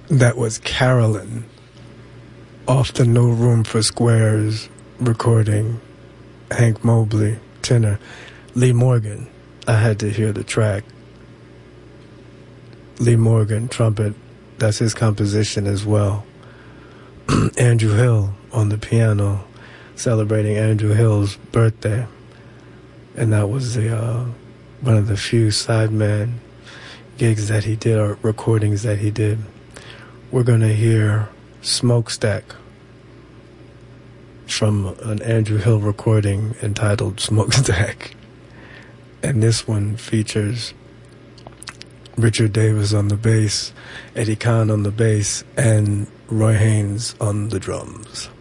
That was Carolyn off the No Room for Squares recording. Hank Mobley, tenor. Lee Morgan, I had to hear the track. Lee Morgan, trumpet, that's his composition as well. Andrew Hill on the piano, celebrating Andrew Hill's birthday. And that was one of the few sideman gigs that he did, or recordings that he did. We're going to hear Smokestack from an Andrew Hill recording entitled Smokestack. And this one features Richard Davis on the bass, Eddie Kahn on the bass, and Roy Haynes on the drums.